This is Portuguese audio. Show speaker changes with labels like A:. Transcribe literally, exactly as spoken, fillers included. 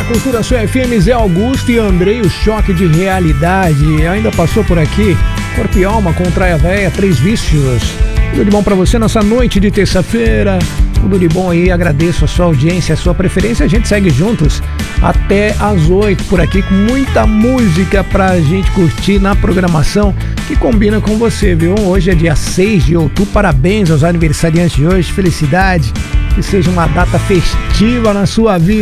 A: Cultura Sul F M, Zé Augusto e Andrei, o choque de realidade. Ainda passou por aqui Corpo e Alma com Traia Véia, Três Vícios. Tudo de bom pra você nessa noite de terça-feira. Tudo de bom aí, agradeço a sua audiência, a sua preferência. A gente segue juntos até às oito por aqui com muita música pra gente curtir na programação que combina com você, viu? Hoje é dia seis de outubro, parabéns aos aniversariantes de hoje, felicidade, que seja uma data festiva na sua vida.